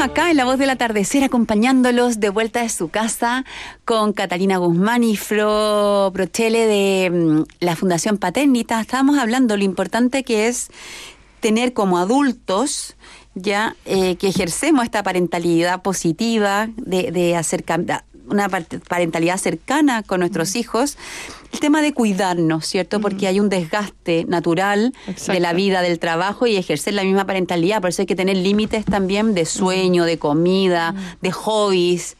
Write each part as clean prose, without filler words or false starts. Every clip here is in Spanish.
acá en La Voz del Atardecer acompañándolos de vuelta de su casa con Catalina Guzmán y Fro Prochele de la Fundación Paternita. Estábamos hablando lo importante que es tener como adultos ya que ejercemos esta parentalidad positiva de una parentalidad cercana con nuestros hijos, el tema de cuidarnos, ¿cierto? Porque hay un desgaste natural de la vida, del trabajo y ejercer la misma parentalidad, por eso hay que tener límites también de sueño, de comida, de hobbies.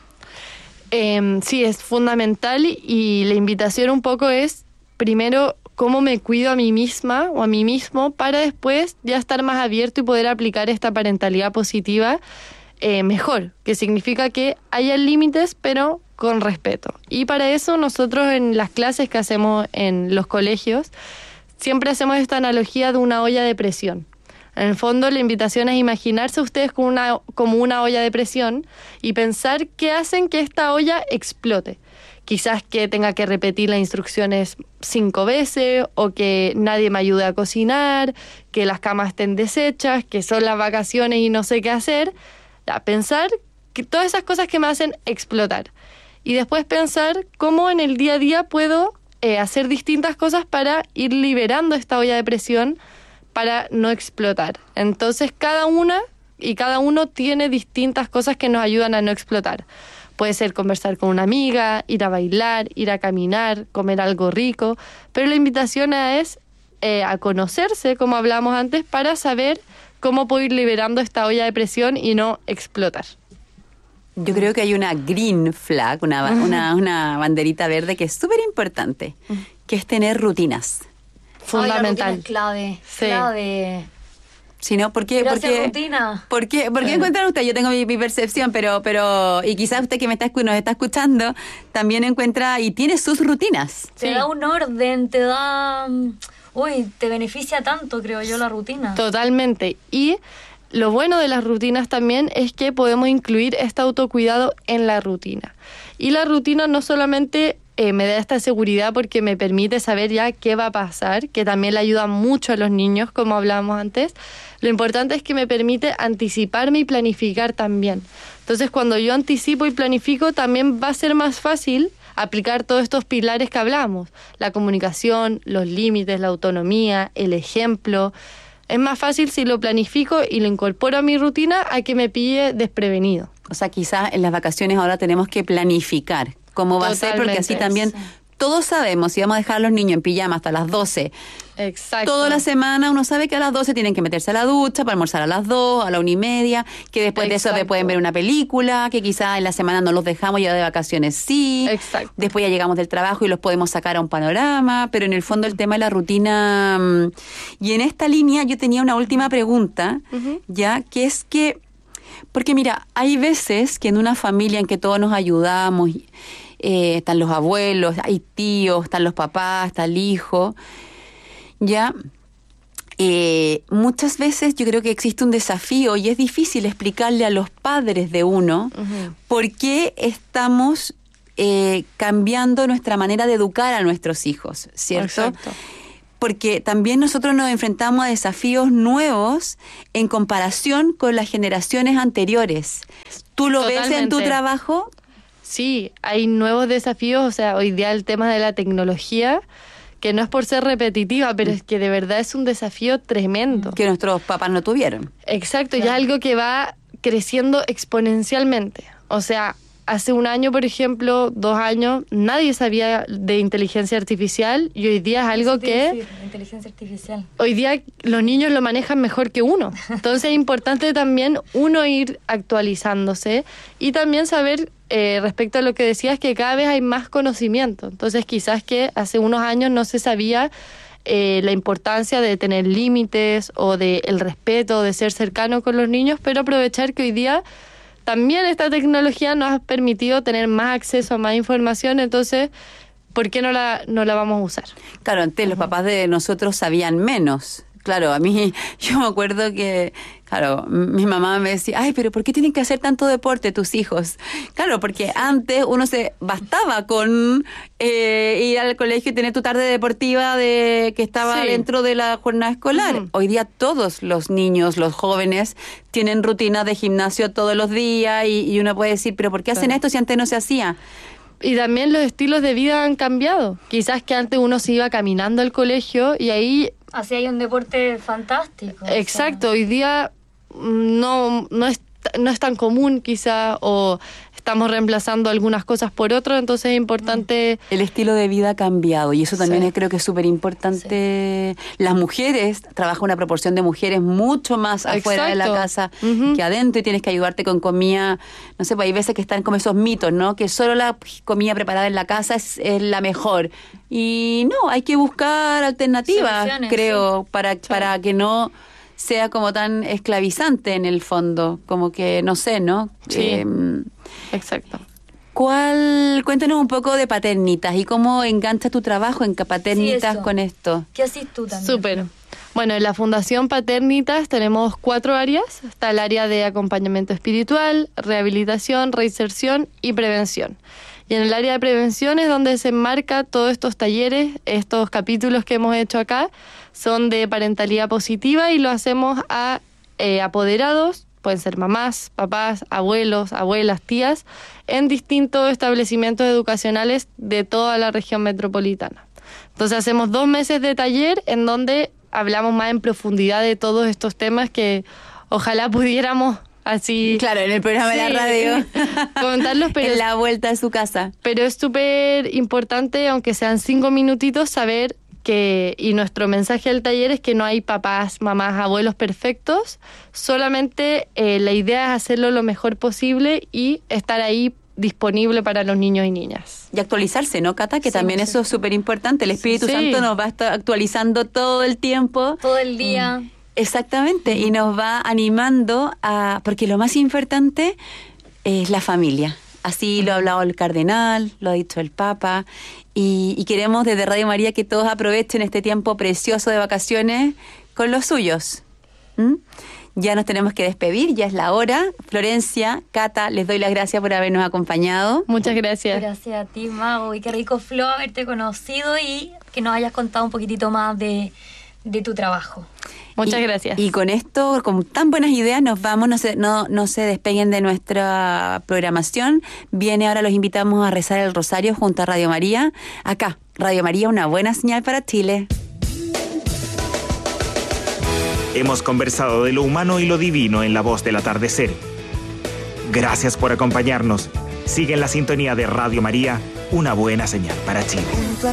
Sí, es fundamental y la invitación un poco es, primero, cómo me cuido a mí misma o a mí mismo para después ya estar más abierto y poder aplicar esta parentalidad positiva mejor, que significa que haya límites pero con respeto. Y para eso nosotros en las clases que hacemos en los colegios siempre hacemos esta analogía de una olla de presión. En el fondo la invitación es imaginarse ustedes como una olla de presión y pensar qué hacen que esta olla explote. Quizás que tenga que repetir las instrucciones 5 veces o que nadie me ayude a cocinar, que las camas estén deshechas, que son las vacaciones y no sé qué hacer. Pensar que todas esas cosas que me hacen explotar. Y después pensar cómo en el día a día puedo hacer distintas cosas para ir liberando esta olla de presión para no explotar. Entonces cada uno tiene distintas cosas que nos ayudan a no explotar. Puede ser conversar con una amiga, ir a bailar, ir a caminar, comer algo rico, pero la invitación es a conocerse, como hablamos antes, para saber cómo puedo ir liberando esta olla de presión y no explotar. Yo creo que hay una green flag, una banderita verde que es súper importante, que es tener rutinas. Fundamental. La rutina es clave, sí. Clave. Si no, ¿por qué rutina. ¿Por qué encuentran ustedes? Yo tengo mi percepción, pero y quizás usted que nos está escuchando también encuentra y tiene sus rutinas. Te da un orden, te beneficia tanto, creo yo, la rutina. Totalmente. Y lo bueno de las rutinas también es que podemos incluir este autocuidado en la rutina. Y la rutina no solamente me da esta seguridad porque me permite saber ya qué va a pasar, que también le ayuda mucho a los niños, como hablábamos antes. Lo importante es que me permite anticiparme y planificar también. Entonces, cuando yo anticipo y planifico, también va a ser más fácil aplicar todos estos pilares que hablamos. La comunicación, los límites, la autonomía, el ejemplo. Es más fácil si lo planifico y lo incorporo a mi rutina a que me pille desprevenido. O sea, quizás en las vacaciones ahora tenemos que planificar cómo va a ser, porque así también todos sabemos, si vamos a dejar a los niños en pijama hasta las 12, exacto, toda la semana uno sabe que a las 12 tienen que meterse a la ducha para almorzar a las 2, a la 1:30, que después de eso pueden ver una película, que quizás en la semana no los dejamos, ya de vacaciones sí. Exacto. Después ya llegamos del trabajo y los podemos sacar a un panorama, pero en el fondo el tema de la rutina. Y en esta línea yo tenía una última pregunta, ya, que es que, porque mira, hay veces que en una familia en que todos nos ayudamos, están los abuelos, hay tíos, están los papás, está el hijo, ya, muchas veces yo creo que existe un desafío y es difícil explicarle a los padres de uno por qué estamos cambiando nuestra manera de educar a nuestros hijos, ¿cierto? Exacto. Porque también nosotros nos enfrentamos a desafíos nuevos en comparación con las generaciones anteriores. ¿Tú lo ves en tu trabajo? Sí, hay nuevos desafíos, o sea, hoy día el tema de la tecnología, que no es por ser repetitiva, pero es que de verdad es un desafío tremendo. Que nuestros papás no tuvieron. Exacto, ya algo que va creciendo exponencialmente. O sea, hace un año, por ejemplo, 2 años, nadie sabía de inteligencia artificial y hoy día es algo que... inteligencia artificial. Hoy día los niños lo manejan mejor que uno. Entonces es importante también uno ir actualizándose y también saber, respecto a lo que decías, que cada vez hay más conocimiento. Entonces quizás que hace unos años no se sabía la importancia de tener límites o de el respeto, de ser cercano con los niños, pero aprovechar que hoy día también esta tecnología nos ha permitido tener más acceso a más información, entonces, ¿por qué no la vamos a usar? Claro, antes los papás de nosotros sabían menos Claro, a mí, yo me acuerdo que, claro, mi mamá me decía, ay, pero ¿por qué tienen que hacer tanto deporte tus hijos? Claro, porque antes uno se bastaba con ir al colegio y tener tu tarde deportiva que estaba dentro de la jornada escolar. Hoy día todos los niños, los jóvenes, tienen rutinas de gimnasio todos los días y uno puede decir, pero ¿por qué hacen esto si antes no se hacía? Y también los estilos de vida han cambiado. Quizás que antes uno se iba caminando al colegio y ahí... Así hay un deporte fantástico. Exacto, hoy día no es tan común quizá, o estamos reemplazando algunas cosas por otras, entonces es importante... El estilo de vida ha cambiado y eso también creo que es súper importante. Sí. Las mujeres, trabaja una proporción de mujeres mucho más afuera de la casa que adentro y tienes que ayudarte con comida. No sé, pues hay veces que están como esos mitos, ¿no? Que solo la comida preparada en la casa es la mejor. Y no, hay que buscar alternativas, creo, para que no sea como tan esclavizante en el fondo, como que, no sé, ¿no? Sí, exacto. Cuéntanos un poco de Paternitas y cómo engancha tu trabajo en Paternitas con esto. ¿Qué haces tú también? Súper. Bueno, en la Fundación Paternitas tenemos 4 áreas. Está el área de acompañamiento espiritual, rehabilitación, reinserción y prevención. Y en el área de prevención es donde se enmarca todos estos talleres, estos capítulos que hemos hecho acá, son de parentalidad positiva y lo hacemos a apoderados, pueden ser mamás, papás, abuelos, abuelas, tías, en distintos establecimientos educacionales de toda la región metropolitana. Entonces hacemos 2 meses de taller en donde hablamos más en profundidad de todos estos temas que ojalá pudiéramos así... Claro, en el programa de la radio. Comentarlos, pero... en la vuelta a su casa. Pero es súper importante, aunque sean 5 minutitos, saber que... Y nuestro mensaje del taller es que no hay papás, mamás, abuelos perfectos. Solamente la idea es hacerlo lo mejor posible y estar ahí disponible para los niños y niñas. Y actualizarse, ¿no, Cata? Que también eso es súper importante. El Espíritu Santo nos va a estar actualizando todo el tiempo. Todo el día. Exactamente, y nos va animando porque lo más importante es la familia. Así lo ha hablado el cardenal, lo ha dicho el Papa, y queremos desde Radio María que todos aprovechen este tiempo precioso de vacaciones con los suyos. Ya nos tenemos que despedir, ya es la hora. Florencia, Cata, les doy las gracias por habernos acompañado. Muchas gracias. Gracias a ti, Mago, y qué rico, Flo, haberte conocido y que nos hayas contado un poquitito más de tu trabajo. Muchas gracias. Y con esto, con tan buenas ideas, nos vamos, no se despeguen de nuestra programación. Ahora los invitamos a rezar el rosario junto a Radio María. Acá, Radio María, una buena señal para Chile. Hemos conversado de lo humano y lo divino en La Voz del Atardecer. Gracias por acompañarnos. Sigue en la sintonía de Radio María, una buena señal para Chile.